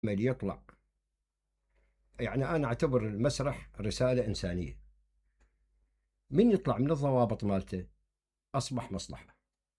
يطلع، يعني أنا أعتبر المسرح رسالة إنسانية. من يطلع من الضوابط مالته أصبح مصلحة،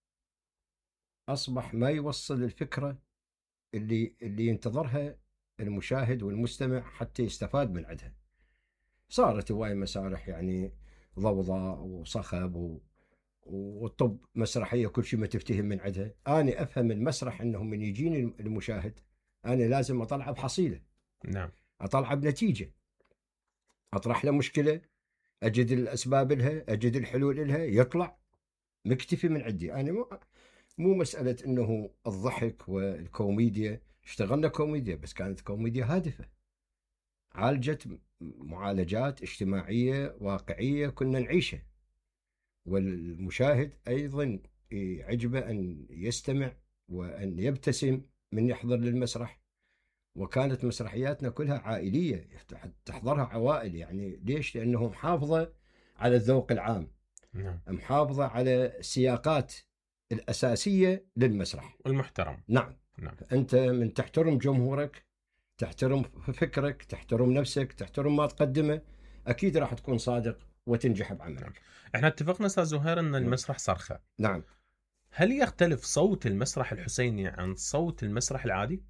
أصبح ما يوصل الفكرة اللي ينتظرها المشاهد والمستمع حتى يستفاد من عندها. صارت هواي مسارح يعني ضوضاء وصخب وطب مسرحية كل شيء ما تفتهم من عندها. أنا أفهم المسرح أنه من يجيني المشاهد أنا لازم أطلع بحصيلة، نعم. أطلع بنتيجة، أطرح له مشكلة، أجد الأسباب لها، أجد الحلول لها، يطلع مكتفي من عندي. أنا مو مسألة أنه الضحك والكوميديا، اشتغلنا كوميديا بس كانت كوميديا هادفة، عالجت معالجات اجتماعية واقعية كنا نعيشها، والمشاهد أيضا يعجبه أن يستمع وأن يبتسم من يحضر للمسرح. وكانت مسرحياتنا كلها عائلية، تحضرها عوائل. يعني ليش؟ لأنه محافظة على الذوق العام، نعم. محافظة على السياقات الأساسية للمسرح. والمحترم. نعم. نعم. أنت من تحترم جمهورك، تحترم فكرك، تحترم نفسك، تحترم ما تقدمه، أكيد راح تكون صادق وتنجح نعم. بعملك. احنا اتفقنا استاذ زهير ان نعم. المسرح صرخة. نعم. هل يختلف صوت المسرح الحسيني عن صوت المسرح العادي؟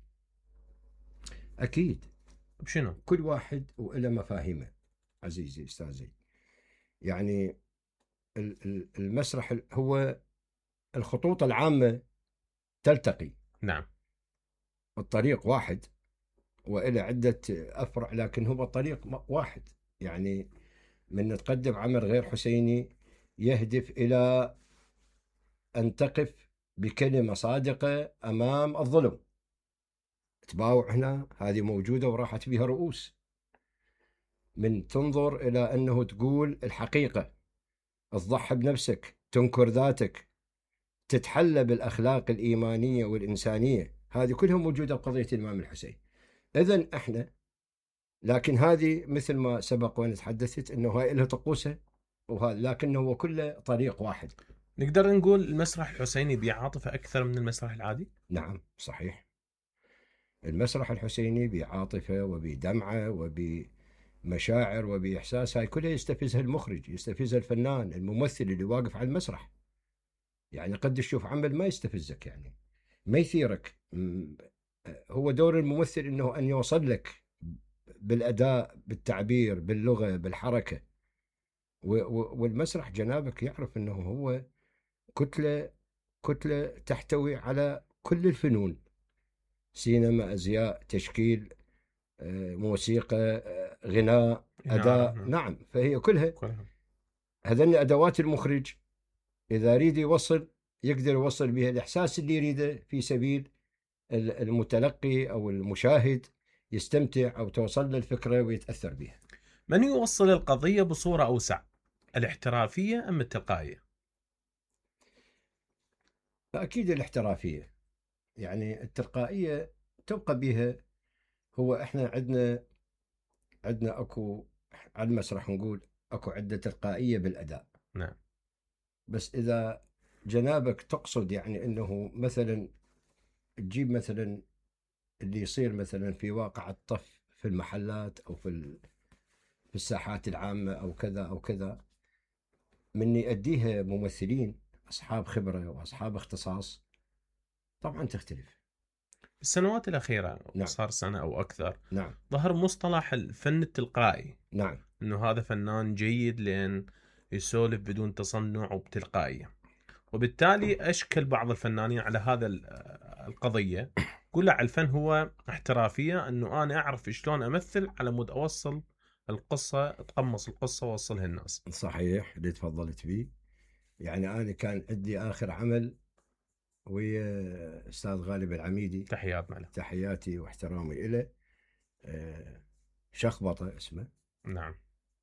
أكيد. بشنو؟ كل واحد وإلى مفاهيمه عزيزي أستاذي. يعني المسرح هو الخطوط العامة تلتقي، نعم. الطريق واحد وإلى عدة أفرع لكن هو طريق واحد. يعني من تقدم عمل غير حسيني يهدف إلى أن تقف بكلمة صادقة أمام الظلم. تباوع هنا هذه موجودة وراحت بها رؤوس. من تنظر إلى أنه تقول الحقيقة، تضحي بنفسك، تنكر ذاتك، تتحلى بالأخلاق الإيمانية والإنسانية، هذه كلها موجودة بقضية الإمام الحسين. إذن إحنا، لكن هذه مثل ما سبق وأنا تحدثت أنه هاي لها طقوسها وهذا، لكنه هو كله طريق واحد. نقدر نقول المسرح الحسيني بعاطفة أكثر من المسرح العادي؟ نعم صحيح. المسرح الحسيني بعاطفة وبدمعة وبمشاعر وبإحساس، هاي كلها يستفزها المخرج، يستفزها الفنان الممثل اللي واقف على المسرح. يعني قد تشوف عمل ما يستفزك، يعني ما يثيرك. هو دور الممثل انه ان يوصل لك بالاداء، بالتعبير، باللغه، بالحركه. والمسرح جنابك يعرف انه هو كتله، كتله تحتوي على كل الفنون: سينما، ازياء، تشكيل، موسيقى، غناء، نعم. اداء. نعم. نعم، فهي كلها كلها. هذني ادوات المخرج اذا يريد يوصل، يقدر يوصل بها الاحساس اللي يريده في سبيل المتلقي أو المشاهد يستمتع أو توصل له الفكرة ويتأثر بها. من يوصل القضية بصورة أوسع، الاحترافية أم التلقائية؟ فأكيد الاحترافية. يعني التلقائية تبقى بها. هو إحنا عندنا أكو على المسرح نقول أكو عدة تلقائية بالأداء. نعم. بس إذا جنابك تقصد يعني أنه مثلا تجيب مثلا اللي يصير مثلا في واقع الطف في المحلات أو في الساحات العامة أو كذا أو كذا، من يأديها ممثلين أصحاب خبرة وأصحاب اختصاص، طبعا تختلف. بالسنوات الأخيرة، نعم. صار سنة أو أكثر، نعم. ظهر مصطلح الفن التلقائي، نعم. أنه هذا فنان جيد لأن يسولف بدون تصنع وبتلقائية. وبالتالي أشكل بعض الفنانين على هذا القضية، قل على الفن هو احترافية، أنه أنا أعرف شلون أمثل على مود أوصل القصة، أتقمص القصة وأوصلها الناس. صحيح اللي تفضلت به. يعني أنا كان عندي آخر عمل ويا أستاذ غالب العميدي، تحياتنا له. تحياتي واحترامي إله. شخبطة اسمه. نعم.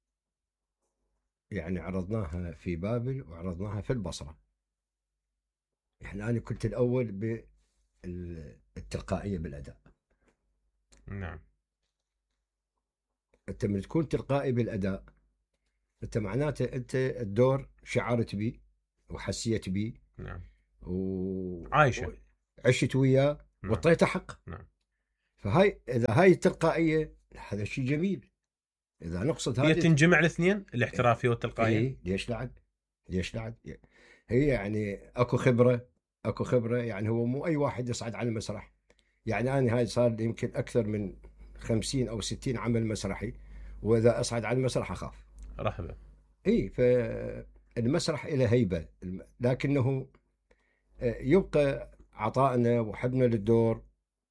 يعني عرضناها في بابل وعرضناها في البصرة. يعني أنا كنت الأول بالتلقائية بالأداء. نعم. أنت من تكون تلقائي بالأداء، أنت معناته أنت الدور شعرت بيه وحسيت بيه نعم. وعشت عايشة. وياه نعم. وطيته حق. نعم. اذا هاي التلقائيه هذا شيء جميل، اذا نقصد هي هذه تنجمع الاثنين، الاحترافيه والتلقائيه. اي ليش لا؟ ليش لا؟ هي يعني اكو خبره، اكو خبره. يعني هو مو اي واحد يصعد على المسرح. يعني انا هاي صار لي يمكن اكثر من 50 او 60 عمل مسرحي، واذا اصعد على المسرح اخاف. رهبه. اي فالمسرح له هيبه، لكنه يبقى عطائنا وحبنا للدور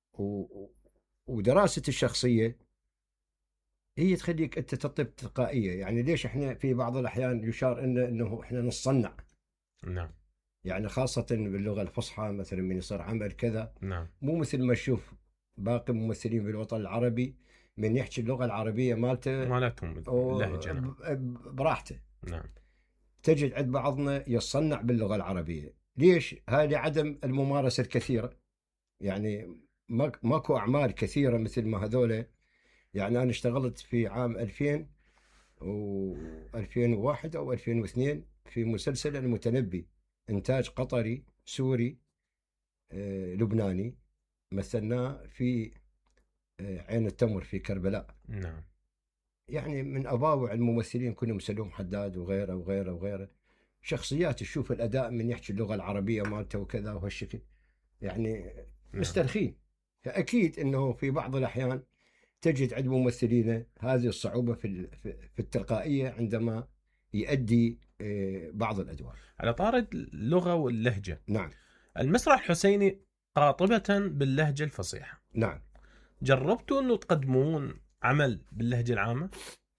ودراسه الشخصيه هي تخليك انت تطب تلقائيه. يعني ليش احنا في بعض الاحيان يشار انه احنا نصنع، نعم. يعني خاصه باللغه الفصحى مثلا من يصير عمل كذا، نعم. مو مثل ما نشوف باقي الممثلين في الوطن العربي من يحكي اللغه العربيه مالته مالتهم اللهجه. نعم. براحته. نعم. تجد عند بعضنا يصنع باللغه العربيه. ليش؟ هذه عدم الممارسه الكثيره. يعني ماكو اعمال كثيره مثل ما هذول. يعني انا اشتغلت في عام 2000 و 2001 او 2002 في مسلسل المتنبي، انتاج قطري سوري لبناني، مثلناه في عين التمر في كربلاء. نعم. يعني من أباوع الممثلين كلهم سلوم حداد وغيره وغيره وغيره، شخصيات تشوف الأداء من يحكي اللغة العربية مالته وكذا وهالشكل، يعني نعم. مسترخين. فأكيد أنه في بعض الأحيان تجد عند ممثلين هذه الصعوبة في التلقائية عندما يؤدي بعض الأدوار. على طارد اللغه واللهجه، نعم. المسرح الحسيني قاطبه باللهجه الفصيحه. نعم. جربتوا انه تقدمون عمل باللهجه العامه؟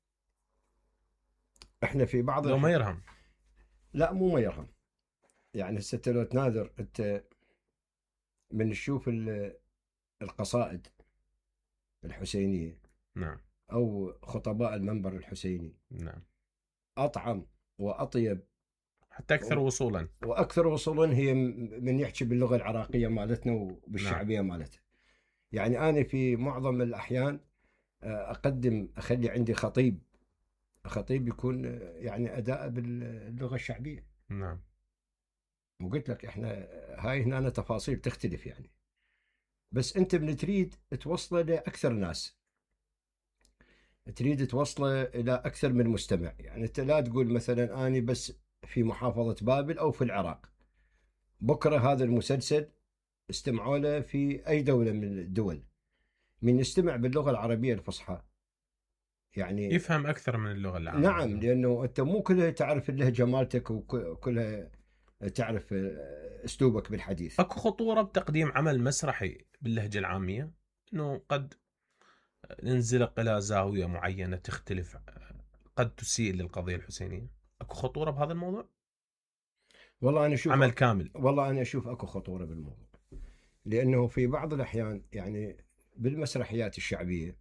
احنا في بعض لو ما الأحيان يرهم. لا، مو ما يرهم. يعني هسه لو تناظر انت من تشوف القصائد الحسينية نعم. أو خطباء المنبر الحسيني، نعم. أطعم وأطيب حتى اكثر وصولا. وأكثر وصولا هي من يحكي باللغة العراقية مالتنا نعم. وبالشعبية مالتنا. يعني أنا في معظم الأحيان أخلي عندي خطيب يكون يعني أداء باللغة الشعبية. نعم. وقلت لك إحنا هاي هنا تفاصيل تختلف يعني، بس أنت بنتريد توصله لأكثر ناس، تريد توصله إلى أكثر من مستمع. يعني أنت لا تقول مثلا أنا بس في محافظة بابل أو في العراق، بكرة هذا المسلسل استمعوا له في أي دولة من الدول، من يستمع باللغة العربية الفصحى يعني. يفهم اكثر من اللغه العامه. نعم، لأنه أنت مو كلها تعرف اللهجة مالتك وكلها تعرف أسلوبك بالحديث. اكو خطوره بتقديم عمل مسرحي باللهجه العاميه، انه قد ننزلق الى زاويه معينه تختلف، قد تسيء للقضيه الحسينيه. اكو خطوره بهذا الموضوع؟ والله أنا أشوف عمل كامل. والله أنا أشوف أكو خطورة بالموضوع، لأنه في بعض الأحيان يعني بالمسرحيات الشعبية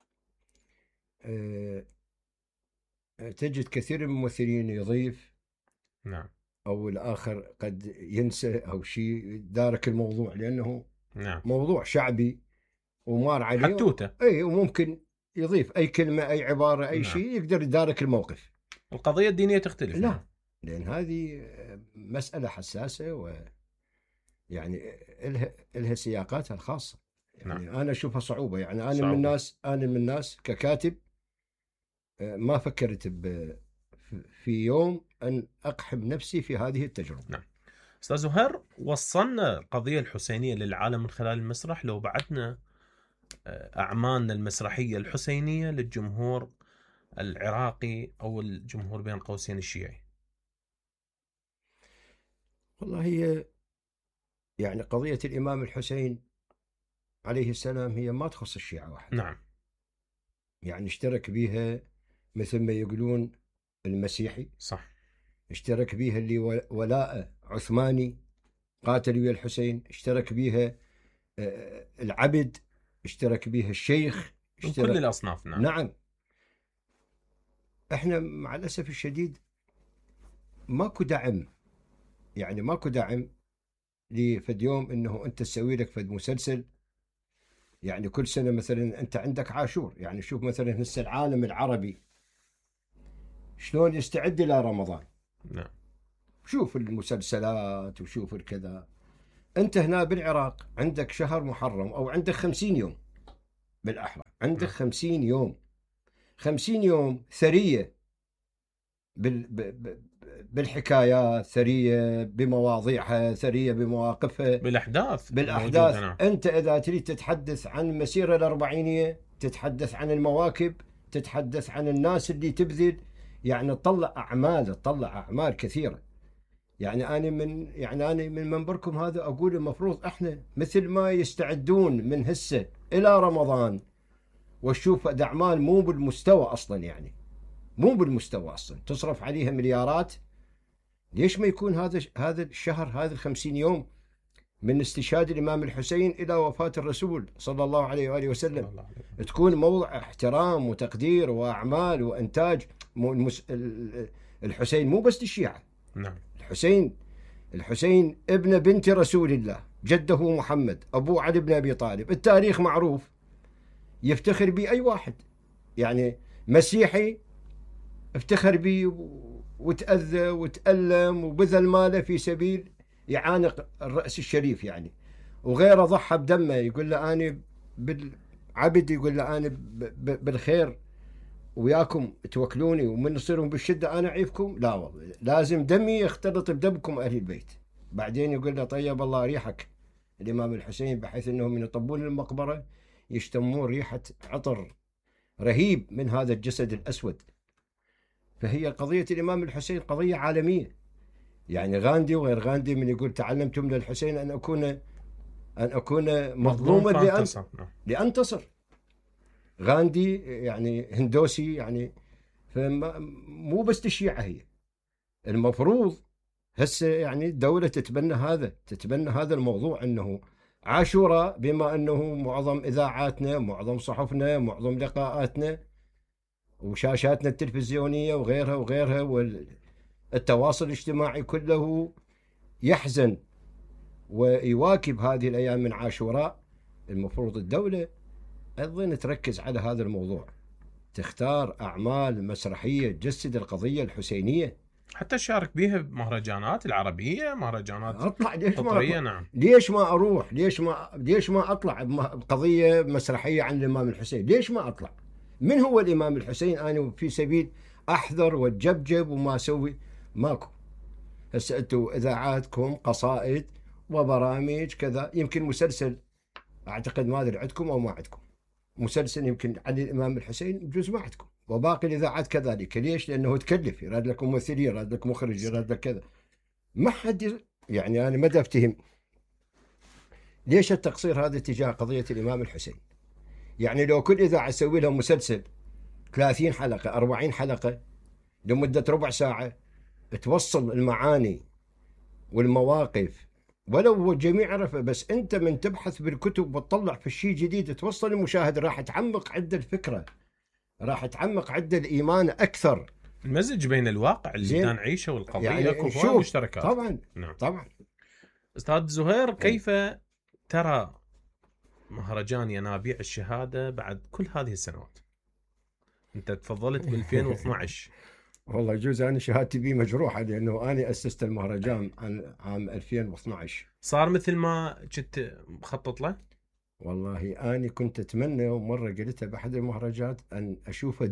آه، تجد كثير من الممثلين يضيف نعم. او الاخر قد ينسى او شيء دارك الموضوع، لانه نعم. موضوع شعبي ومار عليه. حتوته. اي، وممكن يضيف اي كلمه اي عباره اي نعم. شيء يقدر يدارك الموقف. القضيه الدينيه تختلف لا، هنا. لان هذه مساله حساسه، ويعني لها سياقاتها الخاصه. نعم. يعني انا اشوفها صعوبه. يعني صعوبه. انا من الناس ككاتب ما فكرت في يوم أن أقحم نفسي في هذه التجربة. نعم. استاذ زهير، وصلنا القضيه الحسينيه للعالم من خلال المسرح. لو بعدنا اعمالنا المسرحيه الحسينيه للجمهور العراقي او الجمهور بين قوسين الشيعي. والله هي يعني قضية الإمام الحسين عليه السلام هي ما تخص الشيعة واحد. نعم. يعني اشترك بها مثل ما يقولون المسيحي، صح. اشترك بها اللي ولاء عثماني قاتل ويا الحسين، اشترك بها العبد، اشترك بها الشيخ، من كل اشترك. الاصناف. نعم. نعم. احنا مع الأسف الشديد ماكو دعم، يعني ماكو دعم لفد يوم انه انت تسوي لك فد مسلسل. يعني كل سنه مثلا انت عندك عاشور، يعني شوف مثلا هسه العالم العربي شلون يستعد الى رمضان. نعم. شوف المسلسلات وشوف الكذا. انت هنا بالعراق عندك شهر محرم او عندك 50 يوم بالأحرى. عندك نعم. 50 يوم، 50 يوم ثرية بالحكايات، ثرية بمواضيعها، ثرية بمواقفها، بالاحداث الموجوده. بالأحداث. نعم. أنت إذا تريد تتحدث عن المسيرة الأربعينية، تتحدث عن المواكب، تتحدث عن الناس اللي تبذل، يعني تطلع أعمال كثيرة. يعني أنا من منبركم هذا أقول المفروض إحنا مثل ما يستعدون من هسه إلى رمضان، وتشوف أعمال مو بالمستوى أصلا، يعني مو بالمستوى أصلا، تصرف عليها مليارات. ليش ما يكون هذا الشهر، هذا 50 يوم من استشهاد الإمام الحسين إلى وفاة الرسول صلى الله عليه وآله وسلم، الله عليه. تكون موضع احترام وتقدير وأعمال وإنتاج. الحسين مو بس الشيعة، نعم. الحسين ابن بنت رسول الله، جده محمد، أبوه علي بن أبي طالب، التاريخ معروف، يفتخر به أي واحد. يعني مسيحي افتخر به وتأذى وتألم وبذل ماله في سبيل يعانق الرأس الشريف يعني، وغيره ضحى بدمه، يقول له أنا بالعبد، يقول له أنا بالخير وياكم توكلوني، ومن يصيرون بالشدة أنا أعيفكم. لا والله، لازم دمي يختلط بدمكم أهل البيت. بعدين يقول له طيب الله ريحك الإمام الحسين، بحيث أنهم من يطبون المقبرة يشتمون ريحة عطر رهيب من هذا الجسد الأسود. فهي قضية الإمام الحسين قضية عالمية. يعني غاندي وغير غاندي من يقول تعلمت من الحسين أن أكون مظلوما فانتصر. نعم. لأنتصر. غاندي يعني هندوسي يعني، مو بس الشيعة هي المفروض هسه يعني الدولة تتبنى هذا الموضوع، أنه عاشوراء، بما أنه معظم إذاعاتنا، معظم صحفنا، معظم لقاءاتنا وشاشاتنا التلفزيونية وغيرها والتواصل الاجتماعي كله يحزن ويواكب هذه الأيام من عاشوراء. المفروض الدولة أيضا تركز على هذا الموضوع، تختار أعمال مسرحية تجسد القضية الحسينية، حتى شارك بها بمهرجانات العربية، مهرجانات أطلع. ليش ما قطرية. أطلع؟ نعم. ليش ما أروح؟ ليش ما أطلع بقضية مسرحية عن الإمام الحسين؟ ليش ما أطلع؟ من هو الإمام الحسين؟ أنا في سبيل أحذر واتجبجب وما أسوي، ماكو. هسه أنتم إذاعاتكم قصائد وبرامج كذا، يمكن مسلسل أعتقد ما أدري عندكم أو ما عندكم مسلسل يمكن عن الإمام الحسين، بجوز ما عندكم، وباقي الإذاعات كذلك. ليش؟ لأنه تكلف، يراد لك ممثلين، يراد لك مخرج، يراد لك كذا. ما حد يعني أنا ما أفتهم ليش التقصير هذا تجاه قضية الإمام الحسين. يعني لو كل إذاعة تسوي لها مسلسل 30 حلقة 40 حلقة لمدة ربع ساعة، توصل المعاني والمواقف، ولو هو الجميع عرفه، بس أنت من تبحث بالكتب وتطلع في شيء جديد توصل المشاهد، راح تعمق عدة الفكرة، راح تعمق عدة الإيمان أكثر. المزج بين الواقع اللي زين. نعيشه والقضية، يعني اكو شوف، هواي مشتركات. طبعا نعم. طبعا. استاذ زهير، كيف ترى مهرجان ينابيع الشهادة بعد كل هذه السنوات؟ انت تفضلت ب 2012. والله يجوز أنا شهادتي بي مجروحة، لأنه أنا أسست المهرجان عام 2012. صار مثل ما كنت مخطط له؟ والله أنا كنت أتمنى، ومرة قلتها بأحد المهرجانات، أن أشوفه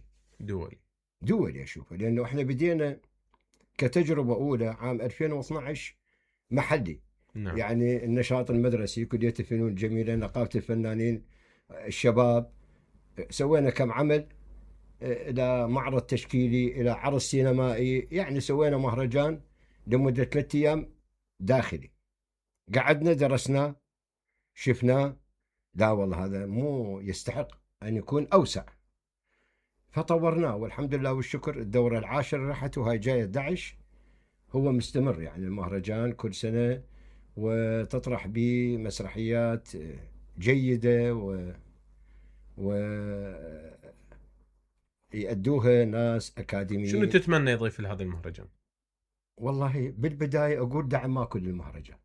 دولي أشوفه، لأنه إحنا بدينا كتجربة أولى عام 2012 محلي. نعم. يعني النشاط المدرسي، كلية الفنون الجميلة، نقابة الفنانين، الشباب، سوينا كم عمل، إلى معرض تشكيلي، إلى عرض سينمائي، يعني سوينا مهرجان لمدة 3 أيام داخلي، قعدنا درسناه شفناه، لا والله هذا مو يستحق أن يكون أوسع، فطورناه والحمد لله والشكر. الدورة العاشرة راحت وهاي جاية 11. هو مستمر يعني المهرجان كل سنة، وتطرح به مسرحيات جيدة و يأدوها ناس أكاديميين. شنو تتمنى يضيف لهذا المهرجان؟ والله بالبداية أقول دعم ماكو للمهرجان،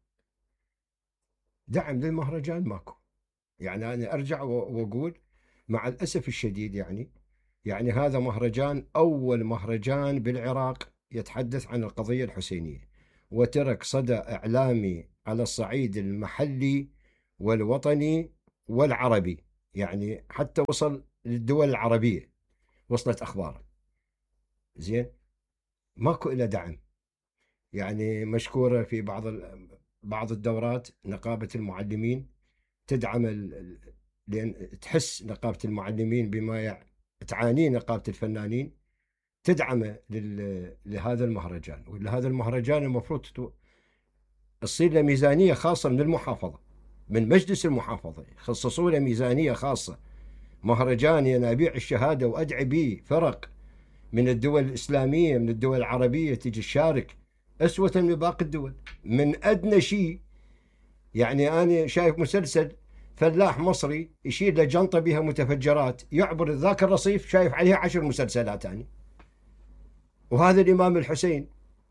دعم للمهرجان ماكو. يعني أنا أرجع وأقول مع الأسف الشديد، يعني هذا مهرجان، أول مهرجان بالعراق يتحدث عن القضية الحسينية، وترك صدى إعلامي على الصعيد المحلي والوطني والعربي. يعني حتى وصل للدول العربية، وصلت أخباره. زين، ماكو إلى دعم. يعني مشكورة في بعض الدورات نقابة المعلمين تدعم لأن تحس نقابة المعلمين بما تعانيه نقابة الفنانين، تدعمه لهذا المهرجان. ولهذا المهرجان المفروض تصير له ميزانية خاصة من المحافظة، من مجلس المحافظة يخصصوا له ميزانية خاصة. مهرجان ينابيع الشهادة وأدعي به فرق من الدول الإسلامية، من الدول العربية تيجي تشارك أسوة من باقي الدول. من أدنى شيء، يعني أنا شايف مسلسل فلاح مصري يشيل له جنطة بها متفجرات، يعبر ذاك الرصيف شايف عليها 10 مسلسلات يعني. وهذا الإمام الحسين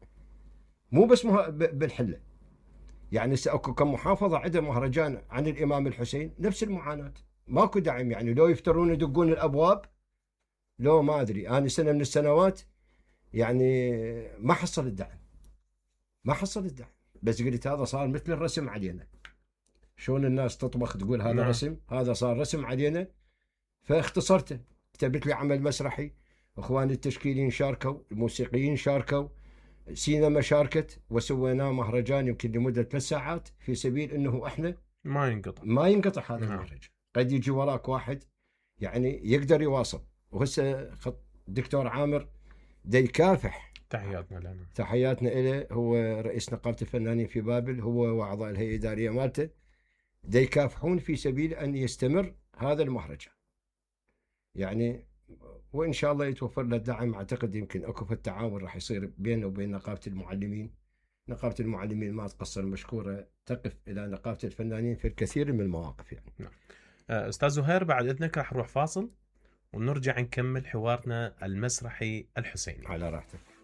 مو بس بالحلة، يعني اكو كم محافظة عندها مهرجان عن الإمام الحسين نفس المعاناة، ماكو دعم. يعني لو يفترون يدقون الأبواب، لو ما أدري أنا سنة من السنوات يعني ما حصل الدعم، ما حصل الدعم. بس قلت هذا صار مثل الرسم علينا. شلون الناس تطبخ تقول هذا نعم. رسم، هذا صار رسم علينا. فاختصرته، كتبت لي عمل مسرحي، اخواني التشكيليين شاركوا، الموسيقيين شاركوا، سينما شاركت، وسويناه مهرجان يمكن لمدة 3 ساعات، في سبيل انه احنا ما ينقطع. هذا نعم. المهرجان. قد يجي وراك واحد يعني يقدر يواصل. وهسه الدكتور عامر دا يكافح. تحياتنا لنا. تحياتنا له، هو رئيس نقابة الفنانين في بابل، هو وأعضاء الهيئة الإدارية مالته دا يكافحون في سبيل أن يستمر هذا المهرجان يعني. وإن شاء الله يتوفر له الدعم. أعتقد يمكن أكو في التعاون راح يصير بينه وبين نقابة المعلمين. نقابة المعلمين ما تقصر، مشكورة، تقف إلى نقابة الفنانين في الكثير من المواقف يعني. نعم. أستاذ زهير، بعد إذنك راح نروح فاصل ونرجع نكمل حوارنا المسرحي الحسيني. على راحتك.